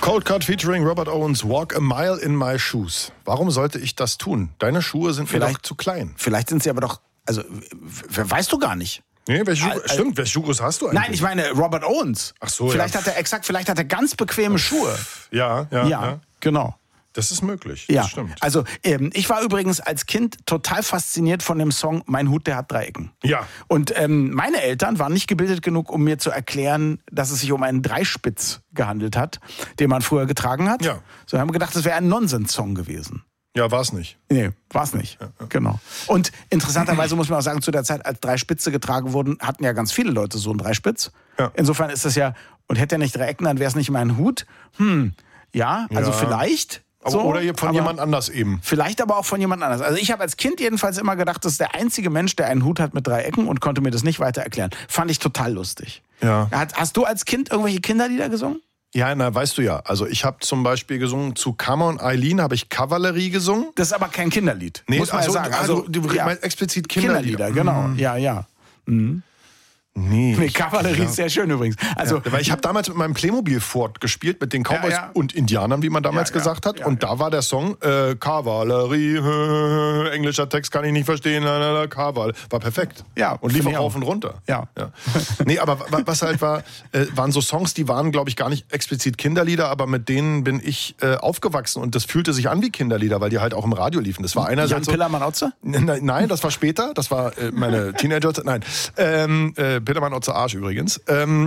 Cold Cut featuring Robert Owens, Walk a Mile in My Shoes. Warum sollte ich das tun? Deine Schuhe sind mir doch zu klein. Vielleicht sind sie aber doch, also, weißt du gar nicht. Nee, welche Schuhe hast du eigentlich? Nein, ich meine Robert Owens. Ach so, vielleicht hat er ganz bequeme Schuhe. Ja, genau. Das ist möglich, ja. Das stimmt. Also ich war übrigens als Kind total fasziniert von dem Song Mein Hut, der hat 3 Ecken. Ja. Und meine Eltern waren nicht gebildet genug, um mir zu erklären, dass es sich um einen Dreispitz gehandelt hat, den man früher getragen hat. Ja. So haben wir gedacht, das wäre ein Nonsens-Song gewesen. Ja, war es nicht. Nee, war es nicht. Ja. Genau. Und interessanterweise muss man auch sagen, zu der Zeit, als Dreispitze getragen wurden, hatten ja ganz viele Leute so einen Dreispitz. Ja. Insofern ist das ja, und hätte er nicht 3 Ecken, dann wäre es nicht mein Hut. Also vielleicht... So, oder von jemand anders eben. Vielleicht aber auch von jemand anders. Also ich habe als Kind jedenfalls immer gedacht, das ist der einzige Mensch, der einen Hut hat mit 3 Ecken und konnte mir das nicht weiter erklären. Fand ich total lustig. Ja. Hast du als Kind irgendwelche Kinderlieder gesungen? Ja, weißt du ja. Also ich habe zum Beispiel gesungen, zu Come on Eileen habe ich Kavallerie gesungen. Das ist aber kein Kinderlied, nee, muss man ja sagen. Also du meinst explizit Kinderlieder. Genau. Ja. Mhm. Nee, Kavallerie ist sehr schön übrigens. Also, weil ich habe damals mit meinem Playmobil-Fort gespielt, mit den Cowboys und Indianern, wie man damals gesagt hat. Und da war der Song Kavallerie, englischer Text kann ich nicht verstehen, Kaval. War perfekt. Ja, und lief auch rauf und runter. Ja. Nee, aber was halt war, waren so Songs, die waren, glaube ich, gar nicht explizit Kinderlieder, aber mit denen bin ich aufgewachsen und das fühlte sich an wie Kinderlieder, weil die halt auch im Radio liefen. Das war einerseits Jan Pillermann-Otze? Nein, das war später. Das war meine Teenager. Nein. Petermann Otze Arsch übrigens.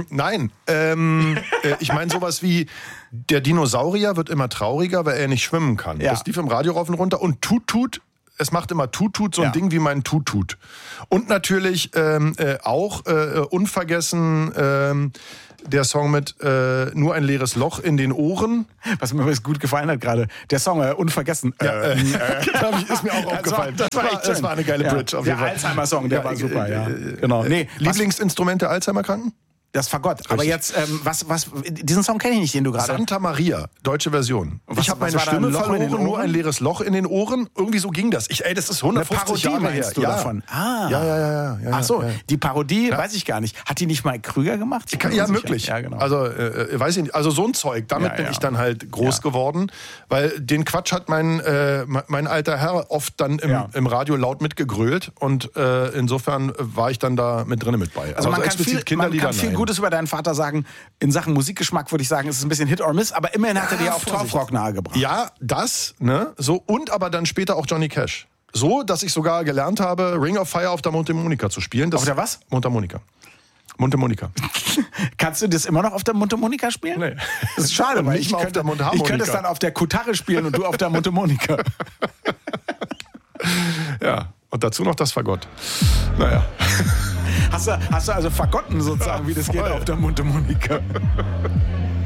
Ich meine sowas wie, der Dinosaurier wird immer trauriger, weil er nicht schwimmen kann. Ja. Das lief im Radio rauf und runter. Und Tut, es macht immer Tut, so ein Ding wie mein Tut. Und natürlich auch unvergessen der Song mit Nur ein leeres Loch in den Ohren. Was mir übrigens gut gefallen hat gerade. Der Song Unvergessen. Ist mir auch aufgefallen. Das war eine geile Bridge. Auf jeden Fall. Der Alzheimer-Song, der war super. Genau. Lieblingsinstrument der Alzheimer-Kranken? Das Fagott. Aber jetzt, diesen Song kenne ich nicht, den du gerade... Santa Maria, deutsche Version. Ich habe meine Stimme verloren, nur ein leeres Loch in den Ohren. Irgendwie so ging das. Das ist 150 Jahre her. Du davon? Ja. Ach so, die Parodie, weiß ich gar nicht. Hat die nicht Mike Krüger gemacht? Ja, möglich. Ja, genau. Also, weiß ich nicht. Also so ein Zeug, damit bin ich dann halt groß geworden. Weil den Quatsch hat mein alter Herr oft dann im Radio laut mitgegrölt. Und insofern war ich dann da mit drin mit bei. Also man kann viel Gutes über deinen Vater sagen. In Sachen Musikgeschmack würde ich sagen, es ist ein bisschen Hit or Miss, aber immerhin hat er dir auch Torfrock nahegebracht. Ja, das, ne? So, und aber dann später auch Johnny Cash. So, dass ich sogar gelernt habe, Ring of Fire auf der Mundharmonika zu spielen. Auf der was? Mundharmonika. Kannst du das immer noch auf der Mundharmonika spielen? Nee. Das ist schade, weil ich könnte es dann auf der Kutarre spielen und du auf der Mundharmonika. Ja, und dazu noch das Fagott. Naja. Hast du also vergotten sozusagen, wie das geht auf der Mundharmonika?